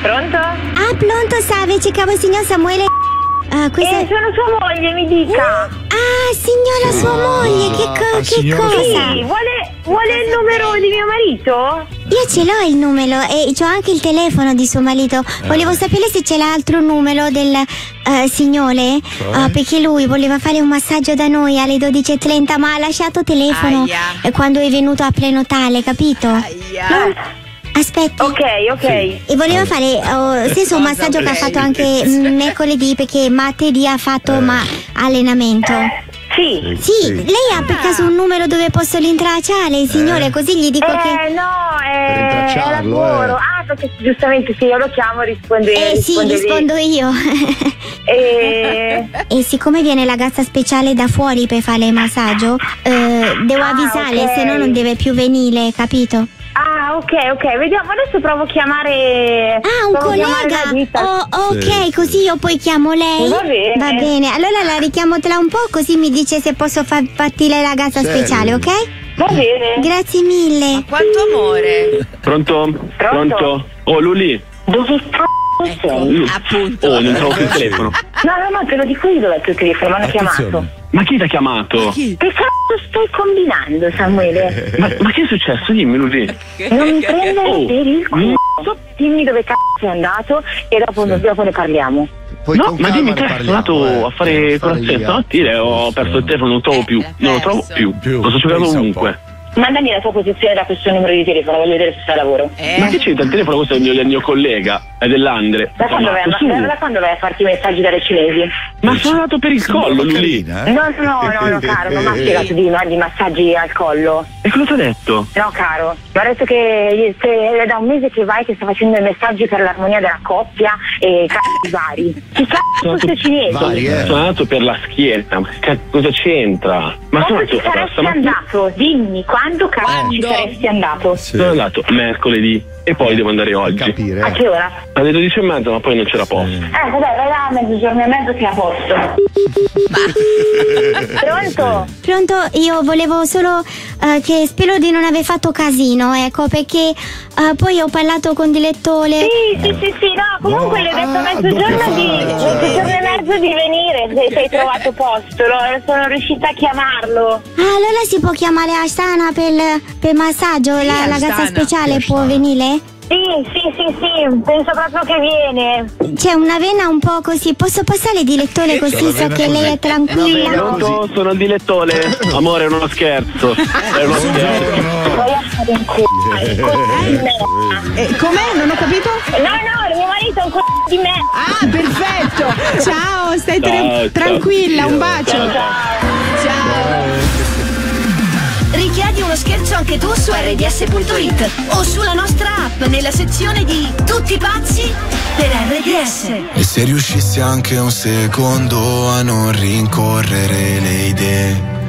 Pronto? Ah, pronto, salve, cercavo il signor Samuele. Sono sua moglie, mi dica. Ah, signora sua moglie, che cosa? Sì, vuole il numero di mio marito? Io ce l'ho il numero e c'ho anche il telefono di suo marito. Volevo sapere se c'è l'altro numero del signore, perché lui voleva fare un massaggio da noi alle 12:30, ma ha lasciato telefono quando è venuto a prenotare, capito? Aspetti. Ok. E voleva fare stesso un massaggio che ha fatto anche mercoledì, perché martedì ha fatto allenamento. Sì, lei ha per caso un numero dove posso rintracciare, signore, così gli dico che... No, è lavoro. Perché giustamente se io lo chiamo risponde. Rispondo io. E siccome viene la ragazza speciale da fuori per fare il massaggio, devo avvisare, se no non deve più venire, capito? Ok, vediamo, adesso provo a chiamare. Un collega. Ok, così io poi chiamo lei. Va bene. Allora la richiamo tra un po', così mi dice se posso far partire la ragazza speciale, ok? Va bene. Grazie mille. Ma quanto amore. Pronto? Oh, Luli. Dove sei? Appunto. Oh, non trovo più il telefono. No, te lo dico io dove è il tuo telefono, mi hanno chiamato. Ma chi ti ha chiamato? Che cazzo stai combinando, Samuele? Ma che è successo? Dimmi, Luli. Non mi prendere per il culo. Dimmi dove cazzo sei andato e dopo ne parliamo. Ma dimmi, te sono andato a fare colazione stamattina e ho perso il telefono, non lo trovo più. Lo sto cercando ovunque. Mandami la tua posizione da questo numero di telefono, voglio vedere se sta a lavoro. Ma che c'entra il telefono? Questo è il mio collega, è dell'Andre. Da quando vai a farti messaggi dalle cinesi? Ma sono andato per il collo, Luli. No, caro, non mi ha spiegato di massaggi al collo. E cosa ti ha detto? No, caro, mi ha detto che è da un mese che sta facendo i messaggi per l'armonia della coppia e cazzi vari. Che cazzo sei cinese? Sono andato per la schiena, ma cosa c'entra? Ma quando ci saresti andato? Dimmi, quando ci saresti andato? Sono andato mercoledì e poi devo andare oggi. A che ora? Alle 12:30, ma poi non c'era posto. Vabbè, vai là a mezzogiorno e mezzo che è a posto. Pronto? Io volevo solo che spero di non aver fatto casino, ecco, perché poi ho parlato con direttore. Sì, no, comunque le ho detto mezzogiorno e mezzo di venire, se hai trovato posto, sono riuscita a chiamarlo. Allora si può chiamare Astana per massaggio, la ragazza speciale può venire? Sì, penso proprio che viene. C'è una vena un po' così, posso passare direttore così so che lei è tranquilla? Pronto, sono il direttore. Amore, è uno scherzo. È uno scherzo. Com'è? Non ho capito? No, il mio marito è un c***o di me. Ah, perfetto. Ciao, stai tranquilla, un bacio. Ciao. Richiedi uno scherzo anche tu su rds.it o sulla nostra app nella sezione di Tutti pazzi per RDS. E se riuscissi anche un secondo a non rincorrere le idee